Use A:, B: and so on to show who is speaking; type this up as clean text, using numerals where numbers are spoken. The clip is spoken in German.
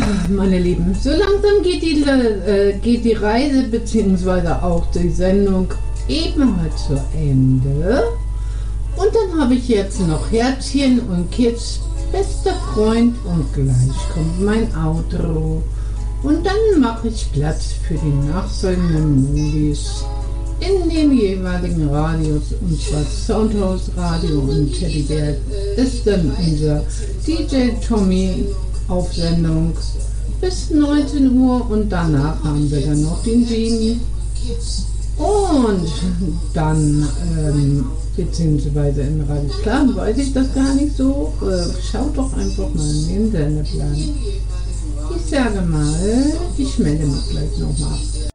A: Meine Lieben, so langsam geht die Reise bzw. auch die Sendung eben halt zu Ende. Und dann habe ich jetzt noch Herzchen und Kids, bester Freund, und gleich kommt mein Outro. Und dann mache ich Platz für die nachfolgenden Movies in den jeweiligen Radios, und zwar Soundhouse Radio und Teddybär ist dann unser DJ Tommy auf Sendung bis 19 Uhr, und danach haben wir dann noch den Genie und dann beziehungsweise in Radio Plan weiß ich das gar nicht so, schaut doch einfach mal in den Sendeplan. Ich sage mal, ich melde mich gleich nochmal.